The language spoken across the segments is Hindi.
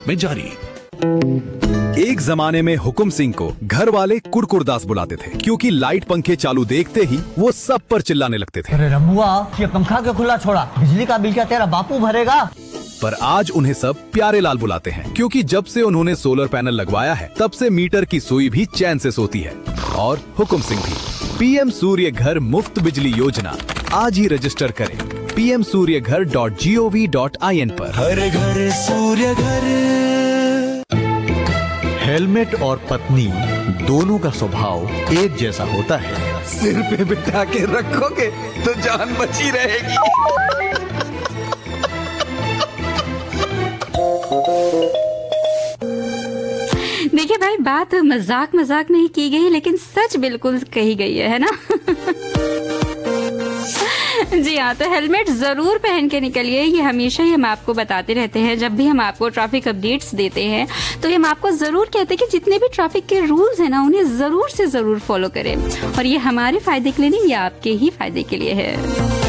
में जारी। एक जमाने में हुकुम सिंह को घर वाले कुड़कुड़दास बुलाते थे, क्योंकि लाइट पंखे चालू देखते ही वो सब पर चिल्लाने लगते थे। अरे रमुआ, ये पंखा क्यों खुला छोड़ा? बिजली का बिल क्या तेरा बापू भरेगा? पर आज उन्हें सब प्यारे लाल बुलाते हैं, क्योंकि जब से उन्होंने सोलर पैनल लगवाया है तब से मीटर की सुई भी चैन से सोती है। और हुकुम सिंह भी। पीएम सूर्य घर मुफ्त बिजली योजना आज ही रजिस्टर करें pmsuryaghar.gov.in पर। हर घर सूर्य घर। हेलमेट और पत्नी दोनों का स्वभाव एक जैसा होता है। सिर पे बिठा के रखोगे तो जान बची रहेगी। देखिए भाई, बात मजाक मजाक में ही की गई, लेकिन सच बिल्कुल कही गई है ना। जी हाँ, तो हेलमेट जरूर पहन के निकलिए। ये हमेशा ही हम आपको बताते रहते हैं, जब भी हम आपको ट्रैफिक अपडेट्स देते हैं तो हम आपको जरूर कहते हैं कि जितने भी ट्रैफिक के रूल्स हैं ना, उन्हें जरूर से जरूर फॉलो करें। और ये हमारे फायदे के लिए नहीं, ये आपके ही फायदे के लिए है।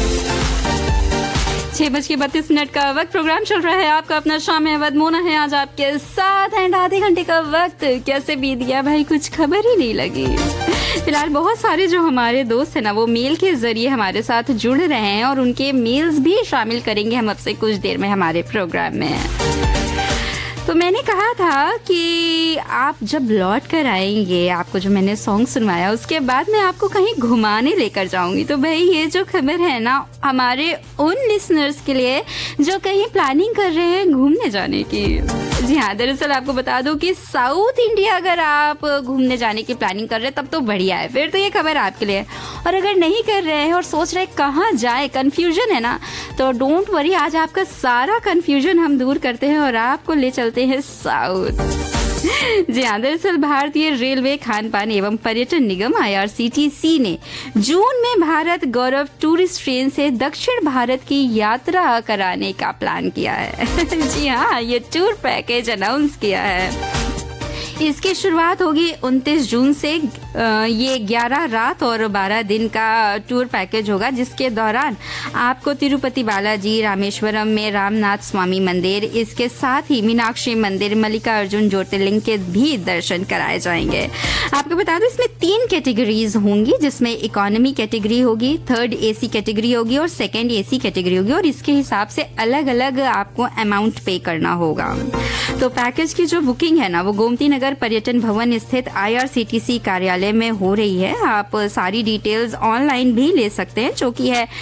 6:32 का वक्त, प्रोग्राम चल रहा है आपका अपना शाम में अवध, मोना है आज आपके साथ। एंड आधे घंटे का वक्त कैसे बीत गया भाई, कुछ खबर ही नहीं लगी। फिलहाल बहुत सारे जो हमारे दोस्त हैं ना, वो मेल के जरिए हमारे साथ जुड़ रहे हैं और उनके मेल्स भी शामिल करेंगे हम अब से कुछ देर में हमारे प्रोग्राम में। तो मैंने कहा था कि आप जब लौट कर आएंगे, आपको जो मैंने सॉन्ग सुनवाया उसके बाद मैं आपको कहीं घुमाने लेकर जाऊंगी। तो भाई ये जो खबर है ना, हमारे उन लिसनर्स के लिए जो कहीं प्लानिंग कर रहे हैं घूमने जाने की। जी हाँ, दरअसल आपको बता दूं कि साउथ इंडिया अगर आप घूमने जाने की प्लानिंग कर रहे हैं तब तो बढ़िया है, फिर तो ये खबर आपके लिए। और अगर नहीं कर रहे हैं और सोच रहे हैं कहाँ जाए, कंफ्यूजन है ना, तो डोंट वरी, आज आपका सारा कंफ्यूजन हम दूर करते हैं और आपको ले चलते हैं साउथ। जी हाँ, दरअसल भारतीय रेलवे खान पान एवं पर्यटन निगम IRCTC ने जून में भारत गौरव टूरिस्ट ट्रेन से दक्षिण भारत की यात्रा कराने का प्लान किया है। जी हाँ, ये टूर पैकेज अनाउंस किया है। इसकी शुरुआत होगी 29 जून से। ये 11 रात और 12 दिन का टूर पैकेज होगा, जिसके दौरान आपको तिरुपति बालाजी, रामेश्वरम में रामनाथ स्वामी मंदिर, इसके साथ ही मीनाक्षी मंदिर, मल्लिकार्जुन ज्योतिर्लिंग के भी दर्शन कराए जाएंगे। आपको बता दूं, इसमें 3 कैटेगरीज होंगी, जिसमें इकोनॉमी कैटेगरी होगी, 3rd AC कैटेगरी होगी और 2nd AC कैटेगरी होगी। और इसके हिसाब से अलग अलग आपको अमाउंट पे करना होगा। तो पैकेज की जो बुकिंग है ना, वो गोमती नगर पर्यटन भवन स्थित IRCTC कार्यालय में हो रही है। आप सारी डिटेल्स ऑनलाइन भी ले सकते हैं, जो कि है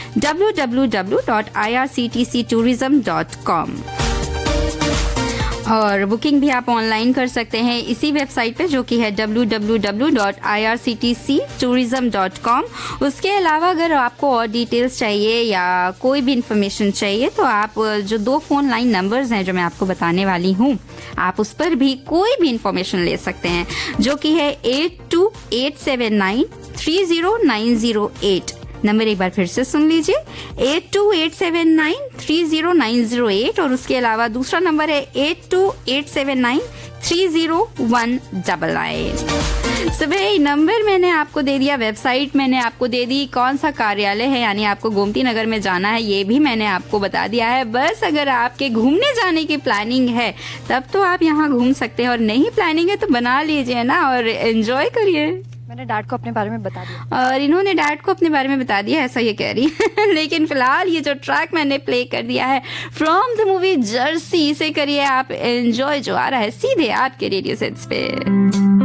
www.irctctourism.com। और बुकिंग भी आप ऑनलाइन कर सकते हैं इसी वेबसाइट पे, जो कि है www.irctctourism.com। उसके अलावा अगर आपको और डिटेल्स चाहिए या कोई भी इंफॉर्मेशन चाहिए, तो आप जो 2 फोन लाइन नंबर्स हैं जो मैं आपको बताने वाली हूँ, आप उस पर भी कोई भी इंफॉर्मेशन ले सकते हैं, जो कि है 8287930908। नंबर एक बार फिर से सुन लीजिए, 8287930908। और उसके अलावा दूसरा नंबर है 8287930199। तो भाई नंबर मैंने आपको दे दिया, वेबसाइट मैंने आपको दे दी, कौन सा कार्यालय है, यानी आपको गोमती नगर में जाना है, ये भी मैंने आपको बता दिया है। बस अगर आपके घूमने जाने की प्लानिंग है तब तो आप यहाँ घूम सकते हैं, और नहीं प्लानिंग है तो बना लीजिए ना और एंजॉय करिए। मैंने डैड को अपने बारे में बता दिया और इन्होंने डैड को अपने बारे में बता दिया, ऐसा ये कह रही है। लेकिन फिलहाल ये जो ट्रैक मैंने प्ले कर दिया है फ्रॉम द मूवी जर्सी, इसे करिए आप एंजॉय, जो आ रहा है सीधे आपके रेडियो सेट्स पे।